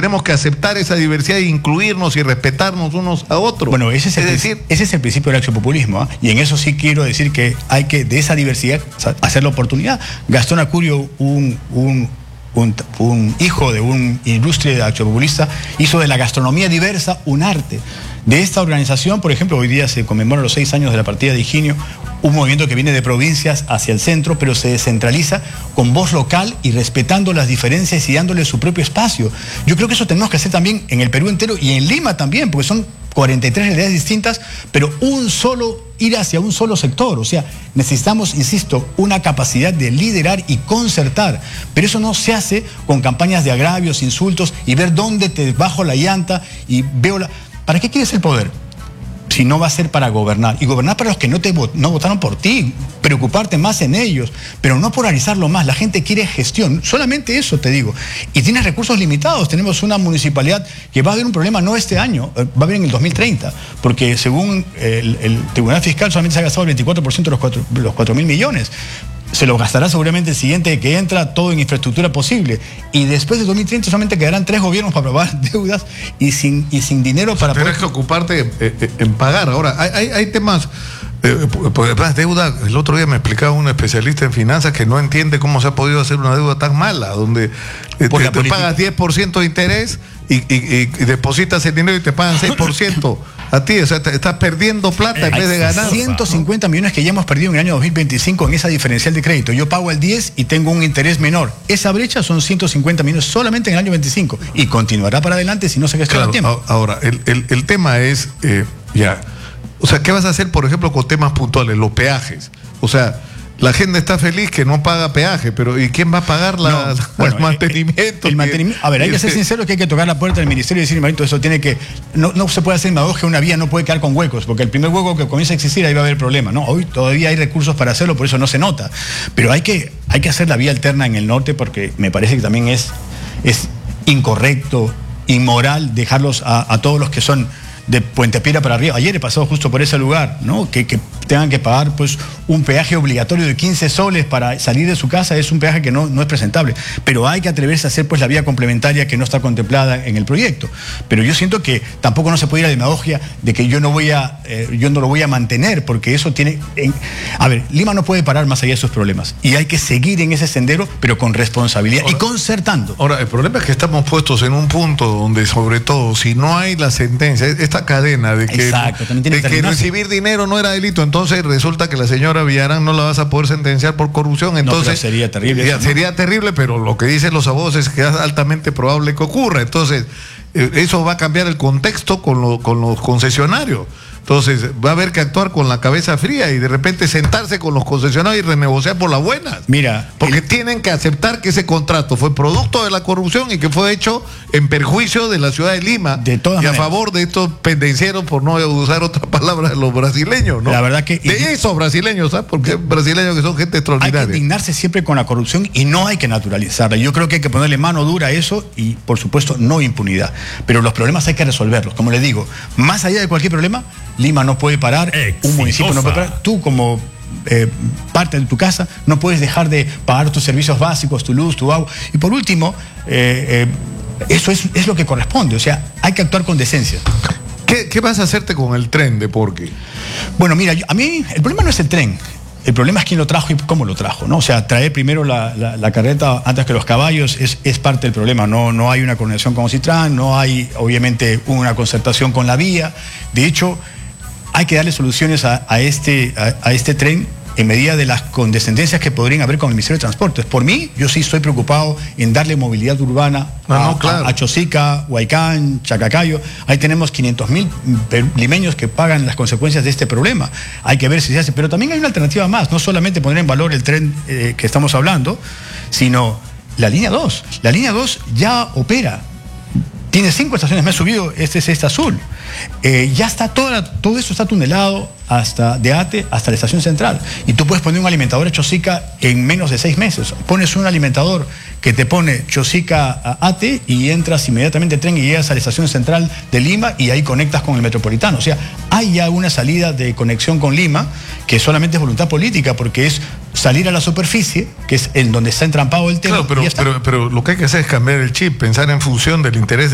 tenemos que aceptar esa diversidad e incluirnos y respetarnos unos a otros. Bueno, ese es el principio del accionpopulismo, ¿eh? Y en eso sí quiero decir que hay que, de esa diversidad, hacer la oportunidad. Gastón Acurio, un hijo de un ilustre accionpopulista, hizo de la gastronomía diversa un arte. De esta organización, por ejemplo, hoy día se conmemoran los 6 años de la partida de Higinio, un movimiento que viene de provincias hacia el centro, pero se descentraliza con voz local y respetando las diferencias y dándole su propio espacio. Yo creo que eso tenemos que hacer también en el Perú entero y en Lima también, porque son 43 realidades distintas, pero ir hacia un solo sector. O sea, necesitamos, insisto, una capacidad de liderar y concertar, pero eso no se hace con campañas de agravios, insultos y ver dónde te bajo la llanta y veo la... ¿Para qué quieres el poder? Si no va a ser para gobernar. Y gobernar para los que no votaron por ti. Preocuparte más en ellos. Pero no polarizarlo más. La gente quiere gestión. Solamente eso te digo. Y tienes recursos limitados. Tenemos una municipalidad que va a haber un problema no este año. Va a haber en el 2030. Porque según el Tribunal Fiscal solamente se ha gastado el 24% de los 4.000 millones. Se lo gastará seguramente el siguiente que entra, todo en infraestructura posible. Y después de 2030 solamente quedarán 3 gobiernos para aprobar deudas y sin dinero para poder... Tienes que ocuparte en pagar. Ahora, hay temas... Pues deuda, el otro día me explicaba un especialista en finanzas que no entiende cómo se ha podido hacer una deuda tan mala, donde te pagas 10% de interés y depositas el dinero y te pagan 6% a ti. O sea, estás perdiendo plata en vez de ganar. 150 millones que ya hemos perdido en el año 2025 en esa diferencial de crédito. Yo pago el 10 y tengo un interés menor. Esa brecha son 150 millones solamente en el año 25 y continuará para adelante si no se gestiona el tiempo. Ahora, el tema es, o sea, ¿qué vas a hacer, por ejemplo, con temas puntuales? Los peajes. O sea, la gente está feliz que no paga peaje, pero ¿y quién va a pagar el mantenimiento? A ver, hay que ser sinceros que hay que tocar la puerta del ministerio y decir, Marito, eso tiene que... No se puede hacer demagogia, una vía no puede quedar con huecos, porque el primer hueco que comienza a existir, ahí va a haber problema, ¿no? Hoy todavía hay recursos para hacerlo, por eso no se nota. Pero hay que hacer la vía alterna en el norte, porque me parece que también es incorrecto, inmoral dejarlos a todos los que son de Puente Piedra para arriba. Ayer he pasado justo por ese lugar, ¿no? Que tengan que pagar pues un peaje obligatorio de 15 soles para salir de su casa. Es un peaje que no es presentable, pero hay que atreverse a hacer pues la vía complementaria que no está contemplada en el proyecto. Pero yo siento que tampoco no se puede ir a la demagogia de que yo no lo voy a mantener, porque eso tiene... A ver, Lima no puede parar más allá de sus problemas y hay que seguir en ese sendero, pero con responsabilidad y concertando. Ahora, el problema es que estamos puestos en un punto donde, sobre todo, si no hay la sentencia, esta cadena de que recibir dinero no era delito, entonces resulta que la señora Villarán no la vas a poder sentenciar por corrupción, entonces... No, sería terrible. Sería terrible, pero lo que dicen los abogados es que es altamente probable que ocurra. Entonces, eso va a cambiar el contexto con los concesionarios. Entonces va a haber que actuar con la cabeza fría y de repente sentarse con los concesionarios y renegociar por las buenas. Mira, porque tienen que aceptar que ese contrato fue producto de la corrupción y que fue hecho en perjuicio de la ciudad de Lima. De todas maneras. A favor de estos pendencieros, por no usar otra palabra, de los brasileños, ¿no? La verdad que... De esos brasileños, ¿sabes? Porque brasileños que son gente extraordinaria. Hay que indignarse siempre con la corrupción y no hay que naturalizarla. Yo creo que hay que ponerle mano dura a eso y, por supuesto, no impunidad. Pero los problemas hay que resolverlos. Como les digo, más allá de cualquier problema, Lima no puede parar, un municipio no puede parar. Tú como parte de tu casa no puedes dejar de pagar tus servicios básicos, tu luz, tu agua. Y por último, eso es lo que corresponde. O sea, hay que actuar con decencia. ¿Qué vas a hacerte con el tren de Porqui? Bueno, mira, a mí el problema no es el tren. El problema es quién lo trajo y cómo lo trajo, ¿no? O sea, traer primero la carreta antes que los caballos es parte del problema. No hay una coordinación con Ocitran, no hay, obviamente, una concertación con la vía. De hecho, hay que darle soluciones a este tren en medida de las condescendencias que podrían haber con el Ministerio de Transportes. Por mí, yo sí estoy preocupado en darle movilidad urbana a Chosica, Huaycán, Chacacayo. Ahí tenemos 500.000 limeños que pagan las consecuencias de este problema. Hay que ver si se hace. Pero también hay una alternativa más. No solamente poner en valor el tren que estamos hablando, sino la línea 2. La línea 2 ya opera. Tiene 5 estaciones, me ha subido, este es esta azul. Ya está todo esto está tunelado de Ate hasta la estación central. Y tú puedes poner un alimentador a Chosica en menos de 6 meses. Pones un alimentador que te pone Chosica a Ate y entras inmediatamente en tren y llegas a la estación central de Lima y ahí conectas con el metropolitano. O sea, hay ya una salida de conexión con Lima que solamente es voluntad política, porque es salir a la superficie, que es en donde está entrampado el tema. Claro, pero lo que hay que hacer es cambiar el chip, pensar en función del interés